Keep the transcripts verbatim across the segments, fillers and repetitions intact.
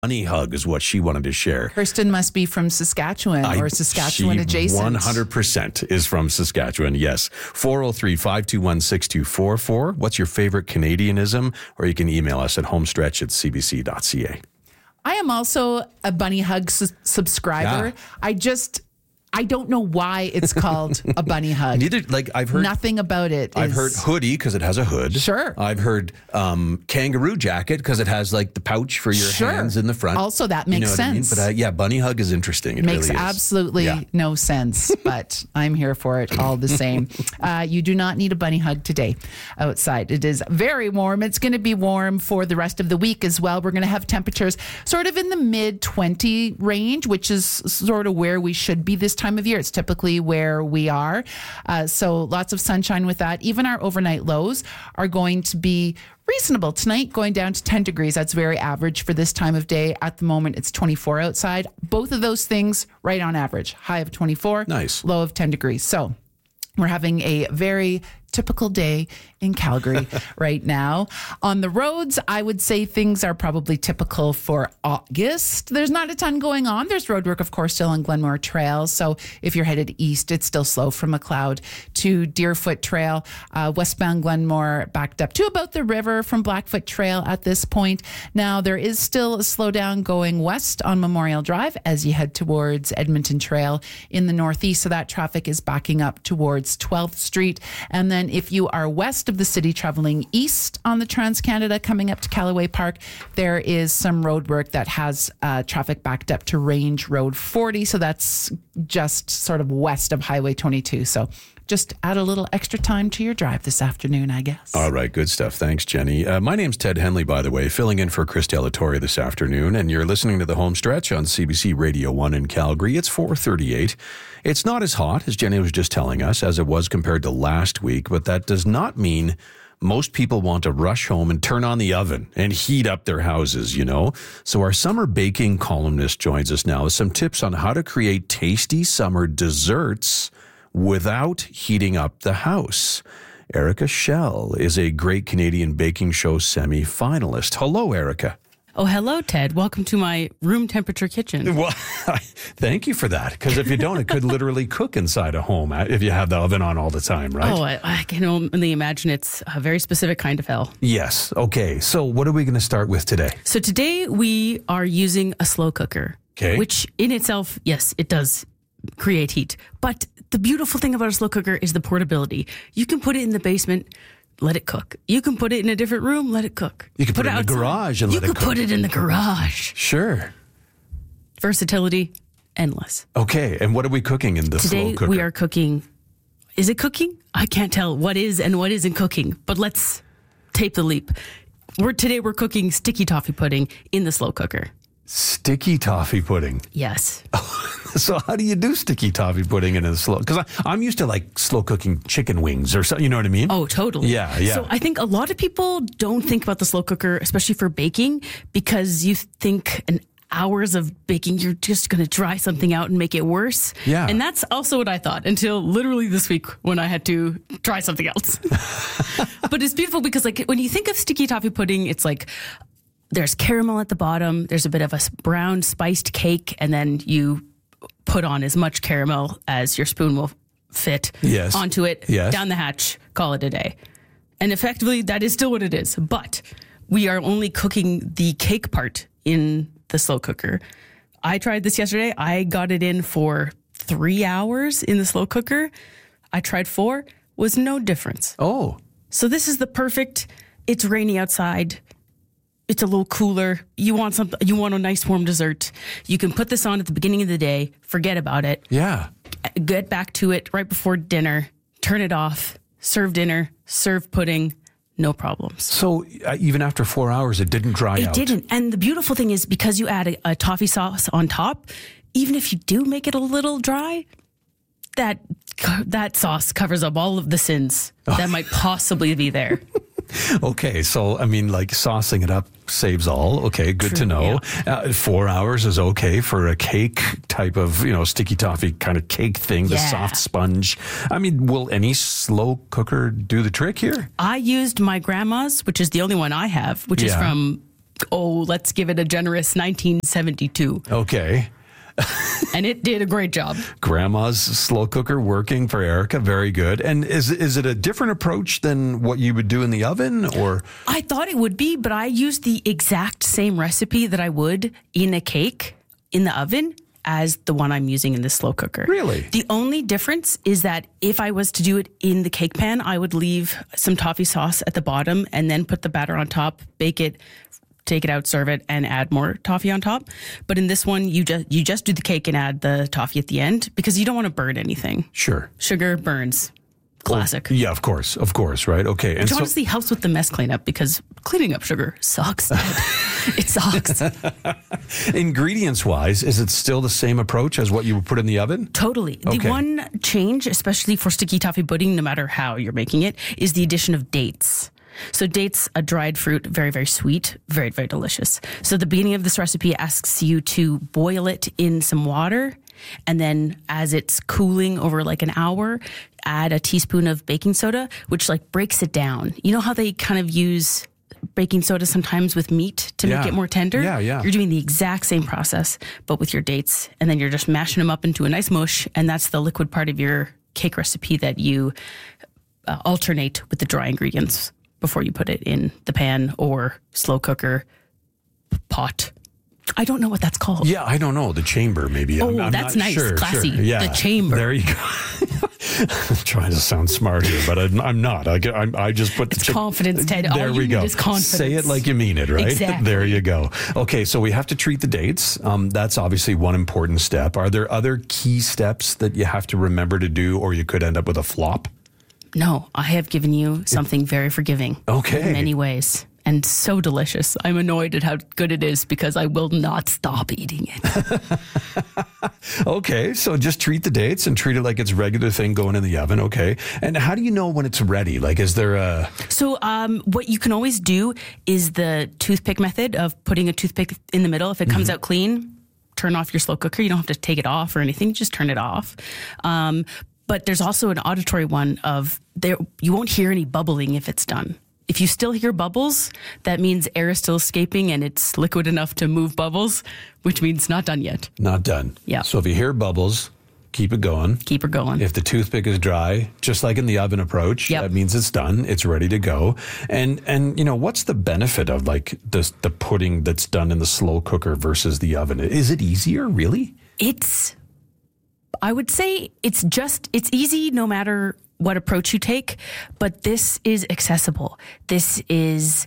Bunny hug is what she wanted to share. Kirsten must be from Saskatchewan I, or Saskatchewan she adjacent. one hundred percent is from Saskatchewan, yes. four oh three, five two one, six two four four. What's your favorite Canadianism? Or you can email us at homestretch at c b c dot c a. I am also a Bunny Hug su- subscriber. Yeah. I just, I don't know why it's called a Bunny Hug. Neither, like, I've heard... Nothing about it I've is- heard hoodie because it has a hood. Sure. I've heard um, kangaroo jacket because it has like the pouch for your Sure. hands in the front. Also, that You makes know what I mean? sense. But uh, yeah, bunny hug is interesting. It Makes really is. absolutely Yeah. no sense, but I'm here for it all the same. Uh, you do not need a bunny hug today outside. It is very warm. It's going to be warm for the rest of the week as well. We're going to have temperatures sort of in the mid twenty range, which is sort of where we should be this time of year. It's typically where we are. Uh, so lots of sunshine with that. Even our overnight lows are going to be reasonable. Tonight, going down to ten degrees. That's very average for this time of day. At the moment, it's twenty-four outside. Both of those things right on average. High of twenty-four, Nice. Low of ten degrees. So we're having a very typical day in Calgary right now. On the roads, I would say things are probably typical for August. There's not a ton going on. There's road work, of course, still on Glenmore Trail. So if you're headed east, it's still slow from McLeod to Deerfoot Trail. Uh, westbound Glenmore backed up to about the river from Blackfoot Trail at this point. Now, there is still a slowdown going west on Memorial Drive as you head towards Edmonton Trail in the northeast. So that traffic is backing up towards twelfth Street. And then if you are west of the city traveling east on the Trans-Canada coming up to Callaway Park, there is some road work that has uh, traffic backed up to Range Road forty. So that's just sort of west of Highway twenty-two. So just add a little extra time to your drive this afternoon, I guess. All right, good stuff. Thanks, Jenny. Uh, my name's Ted Henley, by the way, filling in for Chris Delatorre this afternoon, and you're listening to The Home Stretch on C B C Radio one in Calgary. It's four thirty-eight. It's not as hot, as Jenny was just telling us, as it was compared to last week, but that does not mean most people want to rush home and turn on the oven and heat up their houses, you know? So our summer baking columnist joins us now with some tips on how to create tasty summer desserts without heating up the house. Erica Schell is a Great Canadian Baking Show semi-finalist. Hello, Erica. Oh, hello, Ted. Welcome to my room temperature kitchen. Well, thank you for that. Because if you don't, it could literally cook inside a home if you have the oven on all the time, right? Oh, I, I can only imagine it's a very specific kind of hell. Yes. Okay. So what are we going to start with today? So today we are using a slow cooker. Okay. Which in itself, yes, it does create heat. But the beautiful thing about a slow cooker is the portability. You can put it in the basement, let it cook. You can put it in a different room, let it cook. You can put, put it in the garage and you let it cook. You can put it in the garage. Sure. Versatility, endless. Okay. And what are we cooking in the Today, slow cooker? we are cooking. Is it cooking? I can't tell what is and what isn't cooking, but let's take the leap. We're Today we're cooking sticky toffee pudding in the slow cooker. Sticky toffee pudding. Yes. So how do you do sticky toffee pudding in a slow? Because I'm used to like slow cooking chicken wings or something. You know what I mean? Oh, totally. Yeah, yeah. So I think a lot of people don't think about the slow cooker, especially for baking, because you think an hours of baking, you're just going to dry something out and make it worse. Yeah. And that's also what I thought until literally this week when I had to try something else. But it's beautiful because like when you think of sticky toffee pudding, it's like there's caramel at the bottom, there's a bit of a brown spiced cake, and then you put on as much caramel as your spoon will fit yes. onto it, yes. down the hatch, call it a day. And effectively, that is still what it is. But we are only cooking the cake part in the slow cooker. I tried this yesterday. I got it in for three hours in the slow cooker. I tried four, was no difference. Oh. So this is the perfect, it's rainy outside. It's a little cooler. You want something, you want a nice warm dessert. You can put this on at the beginning of the day, forget about it. Yeah. Get back to it right before dinner, turn it off, serve dinner, serve pudding, no problems. So uh, even after four hours, it didn't dry it out? It didn't. And the beautiful thing is because you add a, a toffee sauce on top, even if you do make it a little dry, that that sauce covers up all of the sins that might possibly be there. Okay, so I mean, like saucing it up saves all. Okay, good True, to know. Yeah. Uh, four hours is okay for a cake type of, you know, sticky toffee kind of cake thing, the Yeah. soft sponge. I mean, will any slow cooker do the trick here? I used my grandma's, which is the only one I have, which is Yeah. from oh, let's give it a generous nineteen seventy-two. Okay. And it did a great job. Grandma's slow cooker working for Erica. Very good. And is is it a different approach than what you would do in the oven, or? I thought it would be, but I used the exact same recipe that I would in a cake in the oven as the one I'm using in the slow cooker. Really? The only difference is that if I was to do it in the cake pan, I would leave some toffee sauce at the bottom and then put the batter on top, bake it, take it out, serve it, and add more toffee on top. But in this one, you just you just do the cake and add the toffee at the end because you don't want to burn anything. Sure. Sugar burns. Classic. Well, yeah, of course. Of course, right? Okay. And Which so, honestly helps with the mess cleanup because cleaning up sugar sucks. It sucks. ingredients-wise, is it still the same approach as what you would put in the oven? Totally. Okay. The one change, especially for sticky toffee pudding, no matter how you're making it, is the addition of dates. So dates, a dried fruit, very, very sweet, very, very delicious. So the beginning of this recipe asks you to boil it in some water. And then as it's cooling over like an hour, add a teaspoon of baking soda, which like breaks it down. You know how they kind of use baking soda sometimes with meat to Yeah. make it more tender? Yeah, yeah. You're doing the exact same process, but with your dates. And then you're just mashing them up into a nice mush. And that's the liquid part of your cake recipe that you uh, alternate with the dry ingredients before you put it in the pan or slow cooker pot. I don't know what that's called. Yeah, I don't know. The chamber, maybe. Oh, I'm, I'm that's not nice. Sure, Classy. Sure. Yeah. The chamber. There you go. I'm trying to sound smart here, but I'm, I'm not. I, get- I'm, I just put the It's cha- confidence, Ted. All There you we need go. is confidence. Say it like you mean it, right? Exactly. There you go. Okay, so we have to treat the dates. Um, that's obviously one important step. Are there other key steps that you have to remember to do, or you could end up with a flop? No, I have given you something very forgiving. Okay. In many ways. And so delicious. I'm annoyed at how good it is because I will not stop eating it. Okay, so just treat the dates and treat it like it's a regular thing going in the oven. Okay. And how do you know when it's ready? Like, is there a... So um, what you can always do is the toothpick method of putting a toothpick in the middle. If it comes out clean, turn off your slow cooker. You don't have to take it off or anything. Just turn it off. Um, but there's also an auditory one of there. You won't hear any bubbling if it's done. If you still hear bubbles, that means air is still escaping and it's liquid enough to move bubbles, which means not done yet. Not done. Yeah. So if you hear bubbles, keep it going. Keep her going. If the toothpick is dry, just like in the oven approach, Yep. that means it's done. It's ready to go. And and you know, what's the benefit of like this the pudding that's done in the slow cooker versus the oven? Is it easier, really? It's, I would say it's just, it's easy no matter what approach you take, but this is accessible. This is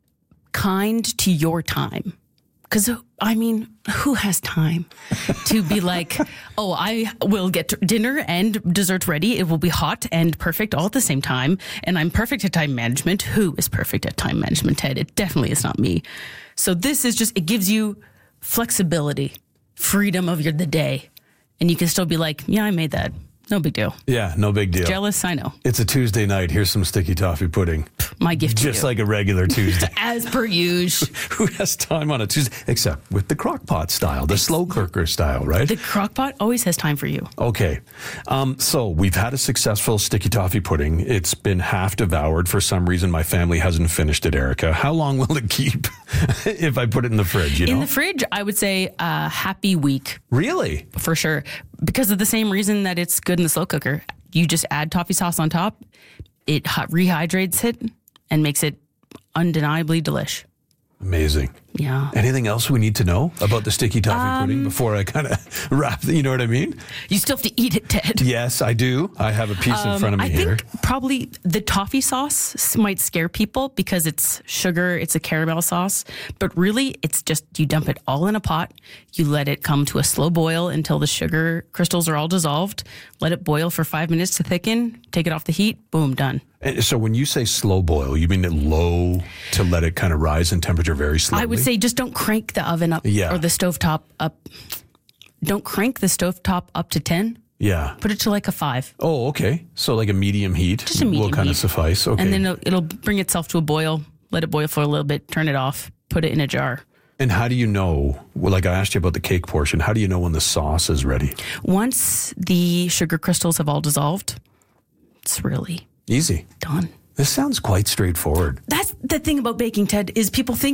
kind to your time. Because, I mean, who has time to be like, oh, I will get dinner and dessert ready. It will be hot and perfect all at the same time. And I'm perfect at time management. Who is perfect at time management, Ted? It definitely is not me. So this is just, it gives you flexibility, freedom of your the day. And you can still be like, yeah, I made that. No big deal. Yeah, no big deal. Jealous? I know. It's a Tuesday night. Here's some sticky toffee pudding. My gift to Just you. like a regular Tuesday. As per usual. Who has time on a Tuesday? Except with the crock pot style, the slow cooker style, right? The crock pot always has time for you. Okay. Um, so we've had a successful sticky toffee pudding. It's been half devoured. For some reason, my family hasn't finished it, Erica. How long will it keep if I put it in the fridge, you know? In the fridge, I would say a happy week Really? for sure. Because of the same reason that it's good in the slow cooker. You just add toffee sauce on top. It hot rehydrates it and makes it undeniably delish. Amazing. Yeah. Anything else we need to know about the sticky toffee Um, pudding before I kind of wrap, the, you know what I mean? You still have to eat it, Ted. Yes, I do. I have a piece in front of me I here. think probably the toffee sauce s- might scare people because it's sugar, it's a caramel sauce, but really it's just you dump it all in a pot, you let it come to a slow boil until the sugar crystals are all dissolved, let it boil for five minutes to thicken, take it off the heat, boom, done. And so when you say slow boil, you mean it low to let it kind of rise in temperature very slowly? I would say just don't crank the oven up Yeah. or the stovetop up. Don't crank the stovetop up to ten. Yeah. Put it to like a five. Oh, okay. So like a medium heat Just a medium will kind heat. of suffice. Okay. And then it'll, it'll bring itself to a boil. Let it boil for a little bit. Turn it off. Put it in a jar. And how do you know, well, like I asked you about the cake portion, how do you know when the sauce is ready? Once the sugar crystals have all dissolved, it's really Easy. done. This sounds quite straightforward. That's the thing about baking, Ted, is people think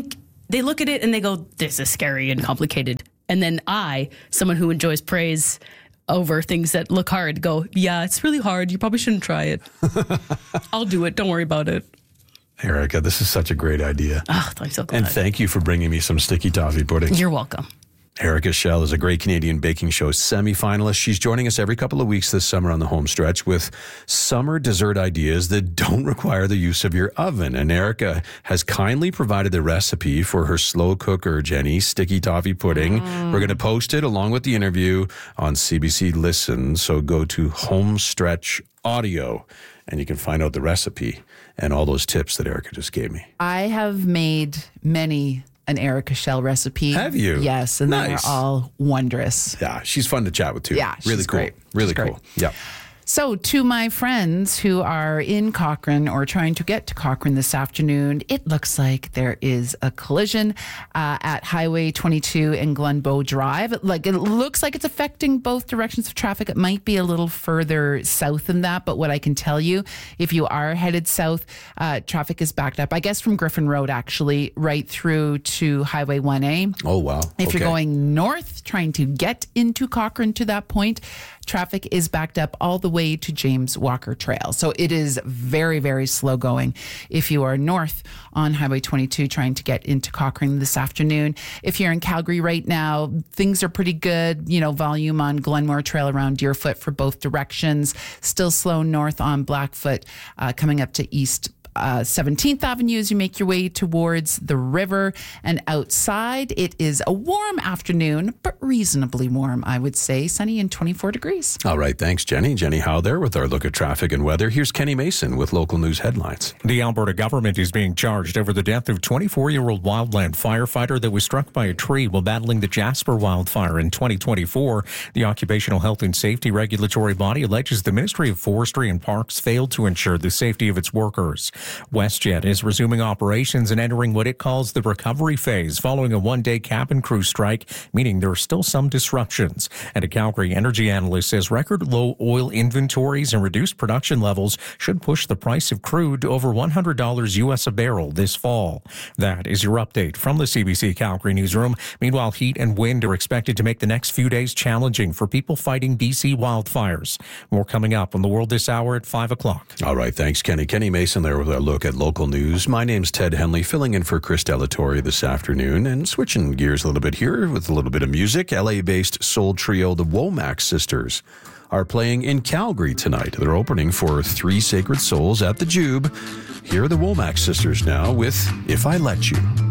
they look at it and they go, this is scary and complicated. And then I, someone who enjoys praise over things that look hard, go, yeah, it's really hard. You probably shouldn't try it. I'll do it. Don't worry about it. Erica, this is such a great idea. Oh, I'm so glad. And thank you for bringing me some sticky toffee pudding. You're welcome. Erica Schell is a Great Canadian Baking Show semifinalist. She's joining us every couple of weeks this summer on the home stretch with summer dessert ideas that don't require the use of your oven. And Erica has kindly provided the recipe for her slow cooker, Jenny, sticky toffee pudding. Mm. We're going to post it along with the interview on C B C Listen. So go to Home Stretch Audio and you can find out the recipe and all those tips that Erica just gave me. I have made many an Erica Schell recipe. Have you? Yes, and nice. They're all wondrous. Yeah, she's fun to chat with too. Yeah, really she's cool. Great. Really she's cool. Great. Yeah. So to my friends who are in Cochrane or trying to get to Cochrane this afternoon, it looks like there is a collision uh, at Highway twenty-two and Glenbow Drive. It, like, it looks like it's affecting both directions of traffic. It might be a little further south than that, but what I can tell you, if you are headed south, uh, traffic is backed up, I guess from Griffin Road, actually, right through to Highway one A. Oh, wow. If okay. you're going north, trying to get into Cochrane to that point, traffic is backed up all the way to James Walker Trail. So it is very, very slow going if you are north on Highway twenty-two trying to get into Cochrane this afternoon. If you're in Calgary right now, things are pretty good. You know, volume on Glenmore Trail around Deerfoot for both directions. Still slow north on Blackfoot uh, coming up to East Uh, seventeenth Avenue as you make your way towards the river. And outside, it is a warm afternoon, but reasonably warm, I would say. Sunny and twenty-four degrees. All right. Thanks, Jenny. Jenny Howe there with our look at traffic and weather. Here's Kenny Mason with local news headlines. The Alberta government is being charged over the death of twenty-four-year-old wildland firefighter that was struck by a tree while battling the Jasper wildfire in twenty twenty-four. The Occupational Health and Safety Regulatory Body alleges the Ministry of Forestry and Parks failed to ensure the safety of its workers. WestJet is resuming operations and entering what it calls the recovery phase following a one-day cabin crew strike, meaning there are still some disruptions. And a Calgary energy analyst says record low oil inventories and reduced production levels should push the price of crude to over one hundred dollars U S a barrel this fall. That is your update from the C B C Calgary newsroom. Meanwhile, heat and wind are expected to make the next few days challenging for people fighting B C wildfires. More coming up on the world this hour at five o'clock. All right. Thanks, Kenny. Kenny Mason there with a look at local news. My name's Ted Henley, filling in for Chris Delatorre this afternoon and switching gears a little bit here with a little bit of music. L A-based soul trio, the Womack Sisters, are playing in Calgary tonight. They're opening for Three Sacred Souls at the Jube. Here are the Womack Sisters now with If I Let You.